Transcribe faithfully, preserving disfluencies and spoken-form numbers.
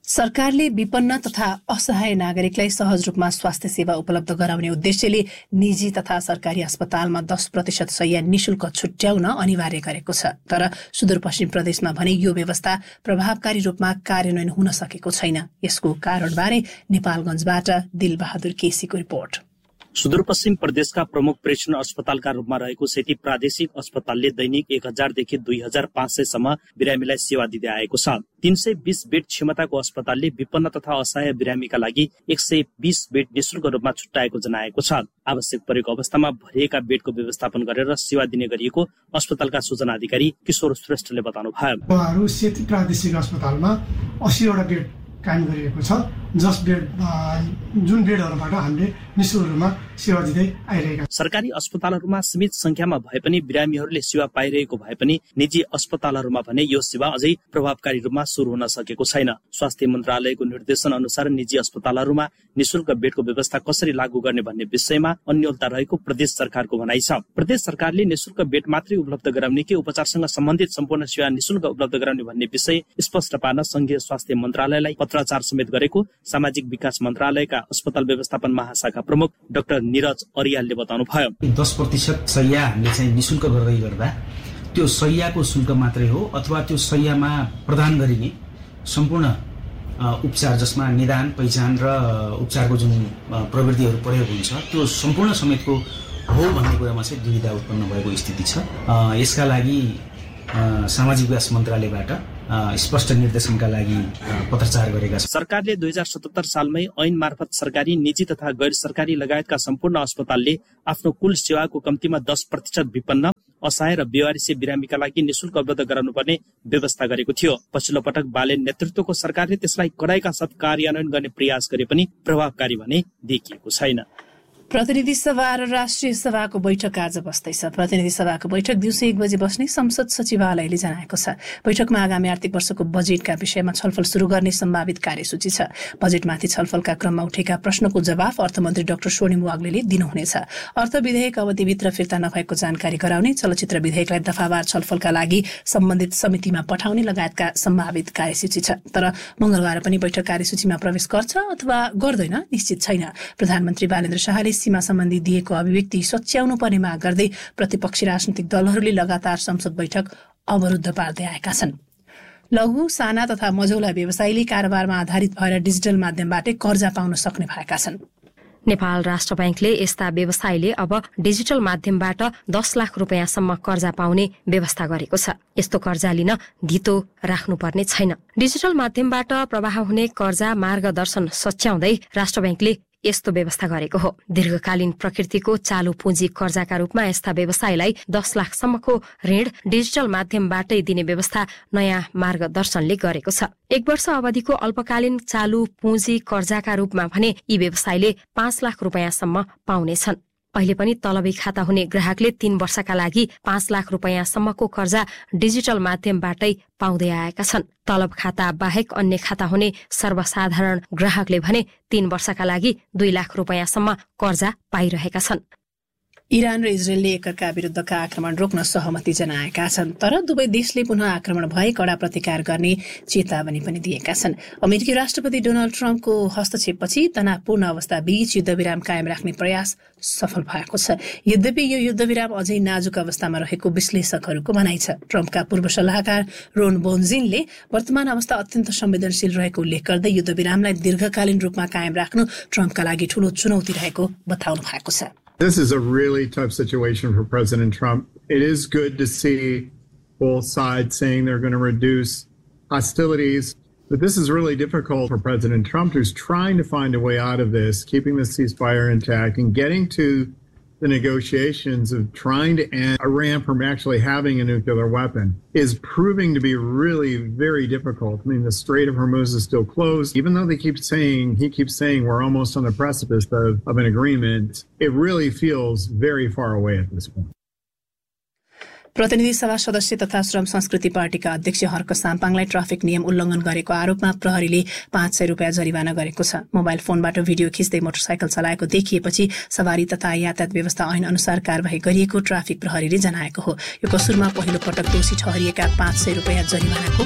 सरकारले विपन्न तथा असहाय नागरिकलाई सहज रूपमा स्वास्थ्य सेवा उपलब्ध गराउने उद्देश्यले निजी तथा सरकारी अस्पतालमा दस प्रतिशत शैय्या निशुल्क छुट्याउन अनिवार्य गरेको छ। तर सुदूरपश्चिम प्रदेशमा भने यो व्यवस्था प्रभावकारी रूपमा कार्यान्वयन हुन सकेको छैन। यसको कारणबारे नेपालगञ्जबाट दिलबहादुर केसीको रिपोर्ट। सुदूरपश्चिम प्रदेशका प्रमुख प्रेक्षण अस्पतालका रूपमा रहेको सेती प्रादेशिक अस्पतालले दैनिक एक हजारदेखि दुई हजार पाँच सयसम्म बिरामीलाई सेवा दिँदै आएको छ। तीन सय बीस बेड क्षमताको अस्पतालले विपन्न तथा असहाय बिरामीका लागि एक सय बीस बेड निशुल्क रूपमा छुट्याएको जनाएको छ। आवश्यक परेको अवस्थामा भरिएका बेडको व्यवस्थापन गरेर सेवा दिने गरिएको अस्पतालका सूचना अधिकारी किशोर श्रेष्ठले बताउनु भयो। सेती प्रादेशिक अस्पतालमा अस्सीवटा बेड कायम गरिएको छ, जस बेड जुन बेडहरूबाट हामीले निशुल्क रूपमा सेवा दिँदै आइरहेका छौँ। सरकारी अस्पतालहरूमा सीमित संख्यामा भए पनि बिरामीहरूले सेवा पाइरहेको भए पनि निजी अस्पतालहरूमा भने यो सेवा अझै प्रभावकारी रूपमा सुरु हुन सकेको छैन। स्वास्थ्य मन्त्रालयको निर्देशन अनुसार निजी अस्पतालहरूमा निशुल्क बेडको व्यवस्था कसरी लागू गर्ने भन्ने विषयमा अन्योलता रहेको प्रदेश सरकारको भनाइ छ। प्रदेश सरकारले निशुल्क बेड मात्रै उपलब्ध गराउने कि उपचारसँग सम्बन्धित सम्पूर्ण सेवा निशुल्क उपलब्ध गराउने भन्ने विषय स्पष्ट पार्न संघीय स्वास्थ्य मन्त्रालयलाई पत्राचार समेत गरेको सामाजिक विकास मन्त्रालयका अस्पताल व्यवस्थापन महाशाखा प्रमुख डाक्टर निरज अरियालले बताउनु भयो। दस प्रतिशत शैय्या हामीले चाहिँ निशुल्क गर्दै गर्दा त्यो शैय्याको शुल्क मात्रै हो अथवा त्यो शैय्यामा प्रदान गरिने सम्पूर्ण उपचार जसमा निदान पहिचान र उपचारको जुन प्रविधिहरू प्रयोग हुन्छ त्यो सम्पूर्ण समेतको हो भन्ने कुरामा चाहिँ दुविधा उत्पन्न भएको स्थिति छ। यसका लागि सामाजिक विकास मन्त्रालयबाट स्पष्ट निर्देशनका लागि पत्राचार गरेका छन्। सरकारले दुई हजार सतहत्तर सालमै ऐन मार्फत सरकारी, निजी तथा गैर सरकारी लगायतका सम्पूर्ण अस्पतालले आफ्नो कुल सेवाको कम्तीमा दस प्रतिशत विपन्न, असहाय र बेवारिसे बिरामीका लागि निशुल्क उपलब्ध गराउनुपर्ने व्यवस्था गरेको थियो। पछिल्लो पटक बालेन नेतृत्वको सरकारले त्यसलाई कडाइका साथ कार्यान्वयन गर्ने प्रयास गरे पनि प्रभावकारी भने देखिएको छैन। प्रतिनिधि सभा र राष्ट्रिय सभाको बैठक आज बस्दैछ। प्रतिनिधि सभाको बैठक दिउँसो एक बजे बस्ने संसद सचिवालयले जनाएको छ। बैठकमा आगामी आर्थिक वर्षको बजेटका विषयमा छलफल शुरू गर्ने सम्भावित कार्यसूची छ। बजेटमाथि छलफलका क्रममा उठेका प्रश्नको जवाफ अर्थमन्त्री डाक्टर सोनिम वाग्लेले दिनुहुनेछ। अर्थ विधेयक अवधिभित्र फिर्ता नभएको जानकारी गराउने, चलचित्र विधेयकलाई दफावार छलफलका लागि सम्बन्धित समितिमा पठाउने लगायतका सम्भावित कार्यसूची छ। तर मंगलबार पनि बैठक कार्यसूचीमा प्रवेश गर्छ अथवा गर्दैन निश्चित छैन। प्रधानमन्त्री बालेन्द्र शाहले सीमा सम्बन्धी दिएको अभिव्यक्ति सच्याउनु पर्ने माग गर्दै प्रतिपक्षी राजनीतिक दलहरूले लगातार संसद बैठक अवरुद्ध पार्दै आएका छन्। लघु, साना तथा मझौला व्यवसायीले कारोबारमा आधारित भएर डिजिटल माध्यमबाटै कर्जा पाउन सक्ने भएका छन्। नेपाल राष्ट्र बैंकले यस्ता व्यवसायीले अब डिजिटल माध्यमबाट दस लाख रुपियाँसम्म कर्जा पाउने व्यवस्था गरेको छ। यस्तो कर्जा लिन धितो राख्नुपर्ने छैन। डिजिटल माध्यमबाट प्रवाह हुने कर्जा मार्गदर्शन सच्याउँदै राष्ट्र बैंकले यस्तो व्यवस्था गरेको हो। दीर्घकालीन प्रकृतिको चालू पुँजी कर्जाका रूपमा यस्ता व्यवसायलाई दस लाखसम्मको ऋण डिजिटल माध्यमबाटै दिने व्यवस्था नयाँ मार्गदर्शनले गरेको छ। एक वर्ष अवधिको अल्पकालीन चालू पुँजी कर्जाका रूपमा भने यी व्यवसायले पाँच लाख रुपियाँसम्म पाउनेछन्। अहिले पनि तलबी खाता हुने ग्राहकले तीन वर्षका लागि पाँच लाख रुपियाँसम्मको कर्जा डिजिटल माध्यमबाटै पाउँदै आएका छन्। तलब खाता बाहेक अन्य खाता हुने सर्वसाधारण ग्राहकले भने तीन वर्षका लागि दुई लाख रुपियाँसम्म कर्जा पाइरहेका छन्। इरान र इजरायलले एकअर्का विरुद्धका आक्रमण रोक्न सहमति जनाएका छन्, तर दुवै देशले पुनः आक्रमण भए कडा प्रतिकार गर्ने चेतावनी पनि दिएका छन्। अमेरिकी राष्ट्रपति डोनाल्ड ट्रम्पको हस्तक्षेपपछि तनावपूर्ण अवस्था बीच युद्धविराम कायम राख्ने प्रयास सफल भएको छ। यद्यपि यो युद्धविराम अझै नाजुक अवस्थामा रहेको विश्लेषकहरूको भनाइ छ। ट्रम्पका पूर्व सल्लाहकार रोन बोन्जिनले वर्तमान अवस्था अत्यन्त संवेदनशील रहेको उल्लेख गर्दै युद्धविरामलाई दीर्घकालीन रूपमा कायम राख्नु ट्रम्पका लागि ठूलो चुनौती रहेको बताउनु भएको छ। This is a really tough situation for President Trump. It is good to see both sides saying they're going to reduce hostilities, but this is really difficult for President Trump, who's trying to find a way out of this, keeping the ceasefire intact and getting to the negotiations of trying to end Iran from actually having a nuclear weapon is proving to be really very difficult. I mean, the Strait of Hormuz is still closed. Even though they keep saying, he keeps saying we're almost on the precipice of, of an agreement, it really feels very far away at this point. प्रतिनिधि सभा सदस्य तथा श्रम संस्कृति पार्टीका अध्यक्ष Harka साम्पाङलाई traffic नियम उल्लङ्घन गरेको आरोपमा प्रहरीले पाँच सय रुपियाँ जरिवाना गरेको छ। मोबाइल फोनबाट भिडियो खिच्दै मोटरसाइकल चलाएको देखिएपछि सवारी तथा यातायात व्यवस्था ऐन अनुसार कारवाही गरिएको ट्राफिक प्रहरीले जनाएको हो। यो कसुरमा पहिलो पटक दोषी ठहरिएका पाँच सय रुपियाँ जरिवानाको